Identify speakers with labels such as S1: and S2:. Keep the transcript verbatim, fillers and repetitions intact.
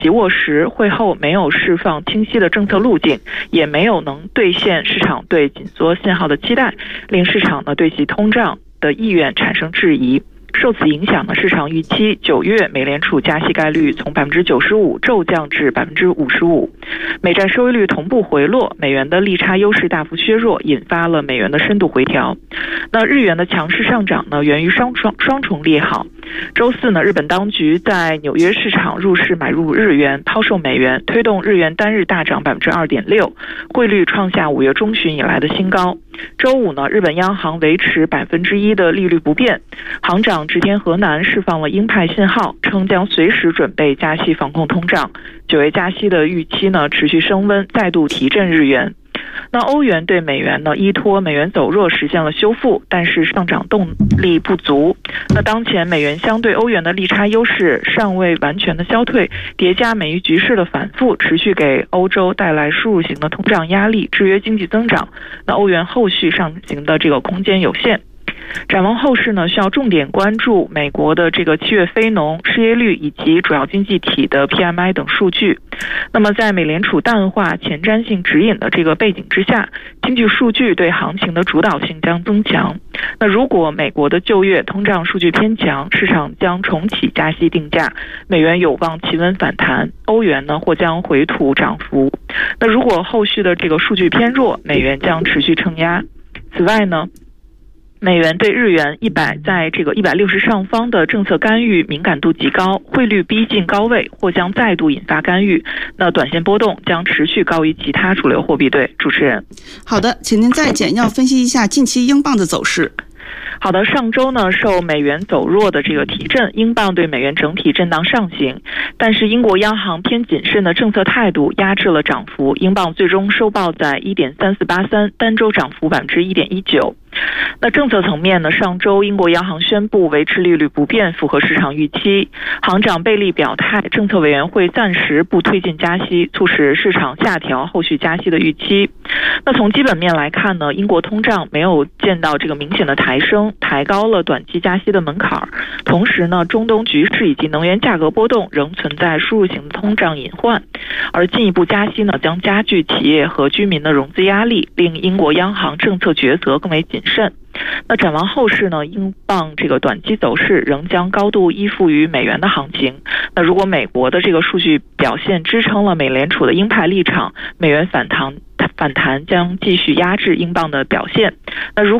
S1: 席握实，会后没有释放清晰的政策路径，也没有能兑现市场对紧缩信号的期待，令市场呢对其通胀的意愿产生质疑。受此影响呢，市场预期九月美联储加息概率从百分之九十五骤降至百分之五十五，美债收益率同步回落，美元的利差优势大幅削弱，引发了美元的深度回调。那日元的强势上涨呢，源于双双双重利好。周四呢，日本当局在纽约市场入市买入日元，抛售美元，推动日元单日大涨百分之二点六，汇率创下五月中旬以来的新高。周五呢，日本央行维持百分之一的利率不变，行长植田和男释放了鹰派信号，称将随时准备加息防控通胀。九月加息的预期呢持续升温，再度提振日元。那欧元对美元呢，依托美元走弱实现了修复，但是上涨动力不足。那当前美元相对欧元的利差优势尚未完全的消退，叠加美元局势的反复，持续给欧洲带来输入型的通胀压力，制约经济增长。那欧元后续上行的这个空间有限。展望后市呢，需要重点关注美国的这个七月非农、失业率以及主要经济体的 P M I 等数据。那么在美联储淡化前瞻性指引的这个背景之下，经济数据对行情的主导性将增强。那如果美国的就业、通胀数据偏强，市场将重启加息定价，美元有望企稳反弹，欧元呢或将回吐涨幅。那如果后续的这个数据偏弱，美元将持续承压。此外呢，美元对日元一百在这个一百六十上方的政策干预敏感度极高，汇率逼近高位或将再度引发干预，那短线波动将持续高于其他主流货币对。主持人，
S2: 好的，请您再简要分析一下近期英镑的走势。
S1: 好的，上周呢，受美元走弱的这个提振，英镑对美元整体震荡上行，但是英国央行偏谨慎的政策态度压制了涨幅，英镑最终收报在 一点三四八三， 单周涨幅 百分之一点一九。那政策层面呢，上周英国央行宣布维持利率不变，符合市场预期。行长贝利表态，政策委员会暂时不推进加息，促使市场下调后续加息的预期。那从基本面来看呢，英国通胀没有见到这个明显的抬升，抬高了短期加息的门槛。同时呢，中东局势以及能源价格波动仍存在输入型的通胀隐患，而进一步加息呢，将加剧企业和居民的融资压力，令英国央行政策抉择更为谨慎。那展望后市呢，英镑这个短期走势仍将高度依附于美元的行情。那如果美国的这个数据表现支撑了美联储的鹰派立场，美元反弹反弹将继续压制英镑的表现。那如